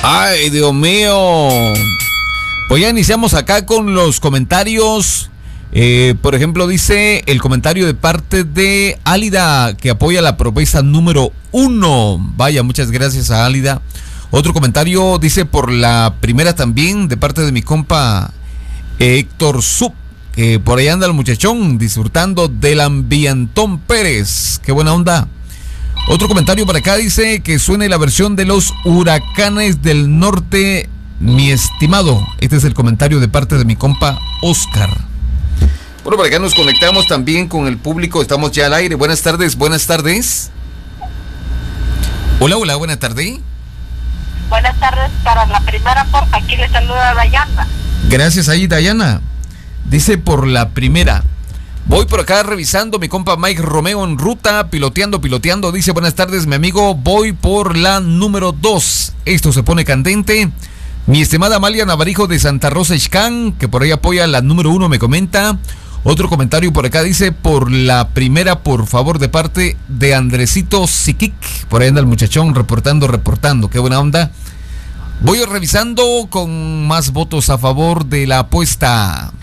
Ay, Dios mío. Pues ya iniciamos acá con los comentarios. Por ejemplo, dice el comentario de parte de Álida, que apoya la propuesta número 1. Vaya, muchas gracias a Álida. Otro comentario dice por la primera también, de parte de mi compa Héctor Sub, que por ahí anda el muchachón disfrutando del ambientón Pérez. Qué buena onda. Otro comentario por acá dice que suene la versión de los Huracanes del Norte, mi estimado. Este es el comentario de parte de mi compa Oscar. Bueno, por acá nos conectamos también con el público. Estamos ya al aire. Buenas tardes, buenas tardes. Hola, hola, buena tarde. Buenas tardes, para la primera, porfa, aquí le saluda Dayana. Gracias ahí, Dayana. Dice por la primera. Voy por acá revisando, mi compa Mike Romeo en ruta, piloteando. Dice, buenas tardes, mi amigo, voy por la número 2. Esto se pone candente. Mi estimada Amalia Navarijo de Santa Rosa Ixcán, que por ahí apoya la número 1, me comenta. Otro comentario por acá dice, por la primera, por favor, de parte de Andresito Siquic. Por ahí anda el muchachón reportando. Qué buena onda. Voy revisando con más votos a favor de la apuesta.